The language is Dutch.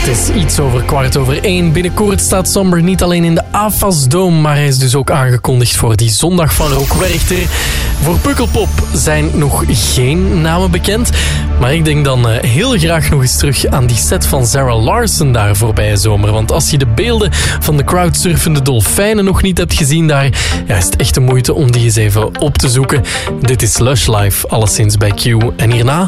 is iets over 1:15. Binnenkort staat Somber niet alleen in de AFAS Dome, maar hij is dus ook aangekondigd voor die zondag van Rock Werchter. Voor Pukkelpop zijn nog geen namen bekend, maar ik denk dan heel graag nog eens terug aan die set van Zara Larsson daar voorbije zomer. Want als je de beelden van de crowdsurfende dolfijnen nog niet hebt gezien daar, ja, is het echt de moeite om die eens even op te zoeken. Dit is Lush Life, alleszins bij Q. En hierna